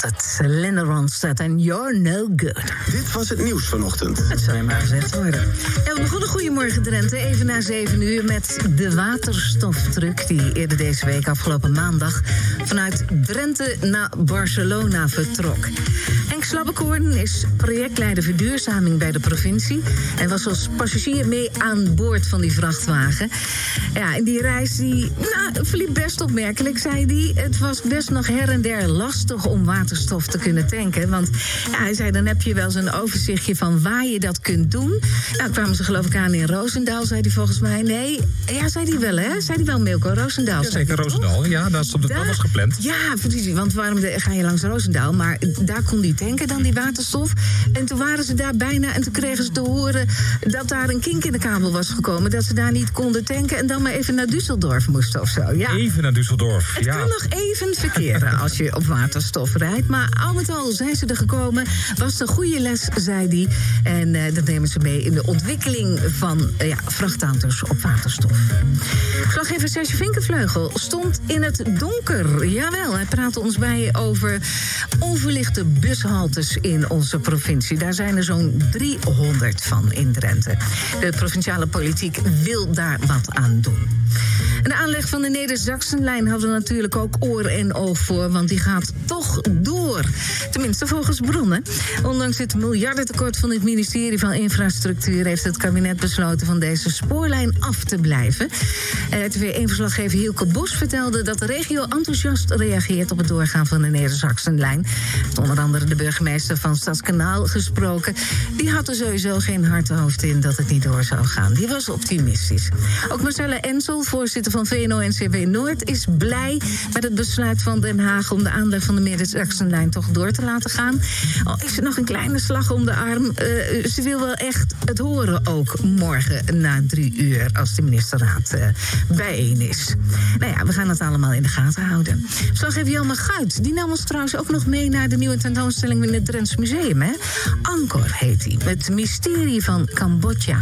het. Linda Ronstadt en You're No Good. Dit was het nieuws vanochtend. Het zou je maar gezegd worden. En we begonnen Goedemorgen Drenthe, even na 7 uur... met de waterstoftruck die eerder deze week, afgelopen maandag... vanuit Drenthe naar Barcelona vertrok. Henk Slabbekoorn is projectleider verduurzaming bij de provincie... en was als passagier mee aan boord van die vrachtwagen. Ja, en die reis die, verliep best opmerkelijk, zei hij. Het was best nog her en der lastig om waterstof te kunnen tanken. Want hij zei, dan heb je wel zo'n overzichtje van waar je dat kunt doen. Nou, kwamen ze geloof ik aan in Roosendaal, zei hij volgens mij. Nee, ja, zei hij wel, hè? Zei hij wel, Milko? Roosendaal. Ja, zeker Roosendaal. Ja, dat was gepland. Ja, precies. Want waarom ga je langs Roosendaal? Maar daar kon die tanken dan, die waterstof. En toen waren ze daar bijna en toen kregen ze te horen dat daar een kink in de kabel was gekomen. Dat ze daar niet konden tanken en dan maar even naar Düsseldorf moesten of zo. Ja. Even naar Düsseldorf, Het kan nog even verkeren als je op waterstof rijdt. Maar al met al zijn ze er gekomen. Was een goede les, zei hij. En dat nemen ze mee in de ontwikkeling van vrachtauto's op waterstof. Verslaggever Serge Vinkenvleugel stond in het donker. Jawel, hij praatte ons bij over onverlichte bushaltes in onze provincie. Daar zijn er zo'n 300 van in Drenthe. De provinciale politiek wil daar wat aan doen. En de aanleg van de Neder-Zaksenlijn hadden we natuurlijk ook oor en oog voor, want die gaat toch door. Tenminste, volgens bronnen. Ondanks het miljardentekort van het ministerie van Infrastructuur heeft het kabinet besloten van deze spoorlijn af te blijven. TV1-verslaggever Hielke Bos vertelde dat de regio enthousiast reageert op het doorgaan van de Neder-Zaksenlijn. Onder andere de burgemeester van Stadskanaal gesproken. Die had er sowieso geen hard hoofd in dat het niet door zou gaan. Die was optimistisch. Ook Marcella Ensel, voorzitter van VNO-NCW Noord, is blij met het besluit van Den Haag om de aanleg van de Neder-Zaksenlijn toch door te laten gaan. Al is er nog een kleine slag om de arm. Ze wil wel echt het horen ook morgen na 3 uur als de ministerraad bijeen is. Nou ja, we gaan het allemaal in de gaten houden. Verslaggever Jelmer Guit, die nam ons trouwens ook nog mee naar de nieuwe tentoonstelling in het Drents Museum, hè? Angkor heet die. Het mysterie van Cambodja.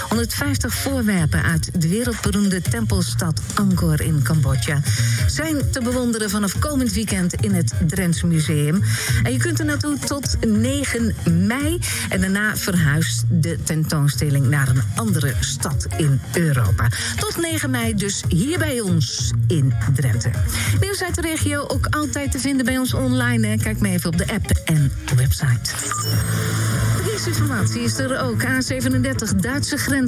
150 voorwerpen uit de wereldberoemde tempelstad Angkor in Cambodja zijn te bewonderen vanaf komend weekend in het Drents Museum. En je kunt er naartoe tot 9 mei. En daarna verhuist de tentoonstelling naar een andere stad in Europa. Tot 9 mei dus hier bij ons in Drenthe. Nieuws uit de regio ook altijd te vinden bij ons online. Hè. Kijk maar even op de app en website. Verkeersinformatie is er ook. A37 Duitse grens